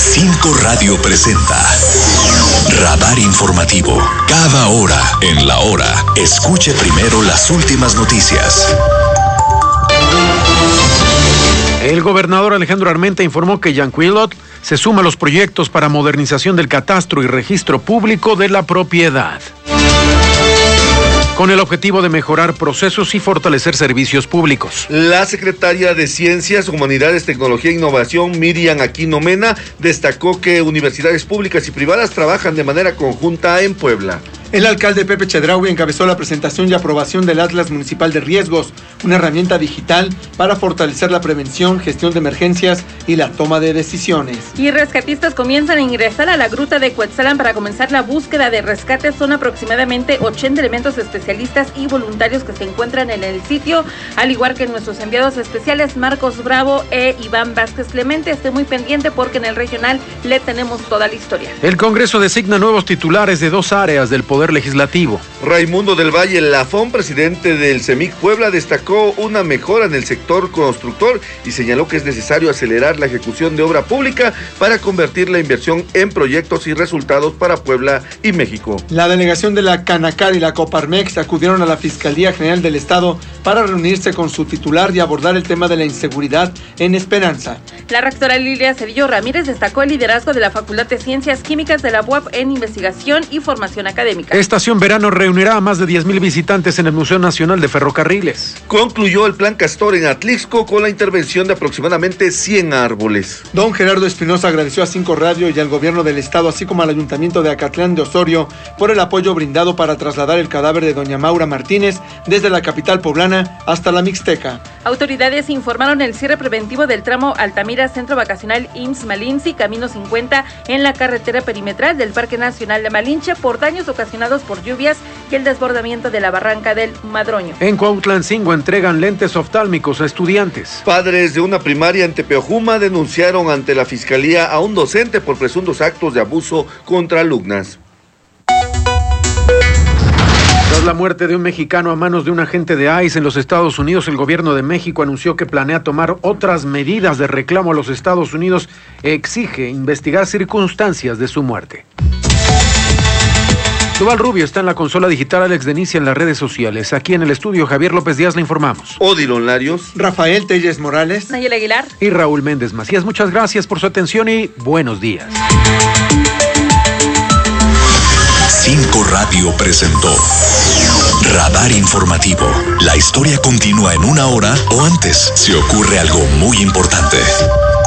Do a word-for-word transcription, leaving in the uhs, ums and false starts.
cinco Radio presenta Radar Informativo. Cada hora en la hora, escuche primero las últimas noticias. El gobernador Alejandro Armenta informó que Yanquilot se suma a los proyectos para modernización del catastro y registro público de la propiedad, con el objetivo de mejorar procesos y fortalecer servicios públicos. La secretaria de Ciencias, Humanidades, Tecnología e Innovación, Miriam Aquino Mena, destacó que universidades públicas y privadas trabajan de manera conjunta en Puebla. El alcalde Pepe Chedraui encabezó la presentación y aprobación del Atlas Municipal de Riesgos, una herramienta digital para fortalecer la prevención, gestión de emergencias y la toma de decisiones. Y rescatistas comienzan a ingresar a la gruta de Cuetzalan para comenzar la búsqueda de rescate. Son aproximadamente ochenta elementos especialistas y voluntarios que se encuentran en el sitio, al igual que nuestros enviados especiales Marcos Bravo e Iván Vázquez Clemente. Esté muy pendiente porque en el regional le tenemos toda la historia. El Congreso designa nuevos titulares de dos áreas del Poder Legislativo. Raimundo del Valle Lafón, presidente del CEMIC Puebla, destacó una mejora en el sector constructor y señaló que es necesario acelerar la ejecución de obra pública para convertir la inversión en proyectos y resultados para Puebla y México. La delegación de la Canacar y la Coparmex acudieron a la Fiscalía General del Estado para reunirse con su titular y abordar el tema de la inseguridad en Esperanza. La rectora Lilia Cedillo Ramírez destacó el liderazgo de la Facultad de Ciencias Químicas de la U A P en investigación y formación académica. Estación Verano reunirá a más de diez mil visitantes en el Museo Nacional de Ferrocarriles. Concluyó el Plan Castor en Atlixco con la intervención de aproximadamente cien árboles. Don Gerardo Espinosa agradeció a Cinco Radio y al gobierno del estado, así como al Ayuntamiento de Acatlán de Osorio, por el apoyo brindado para trasladar el cadáver de doña Maura Martínez desde la capital poblana hasta la Mixteca. Autoridades informaron el cierre preventivo del tramo Altamira Centro Vacacional I M S S Malinche, camino cincuenta, en la carretera perimetral del Parque Nacional de Malinche por daños ocasionados por lluvias y el desbordamiento de la barranca del Madroño. En Cuautlancingo entregan lentes oftálmicos a estudiantes. Padres de una primaria en Tepeojuma denunciaron ante la fiscalía a un docente por presuntos actos de abuso contra alumnas. Tras la muerte de un mexicano a manos de un agente de I C E en los Estados Unidos, el gobierno de México anunció que planea tomar otras medidas de reclamo a los Estados Unidos e exige investigar circunstancias de su muerte. Duval Rubio está en la consola digital, Alex Denicia en las redes sociales. Aquí en el estudio, Javier López Díaz, le informamos. Odilon Larios, Rafael Telles Morales, Nayel Aguilar y Raúl Méndez Macías. Muchas gracias por su atención y buenos días. cinco Radio presentó Radar Informativo. La historia continúa en una hora o antes si ocurre algo muy importante.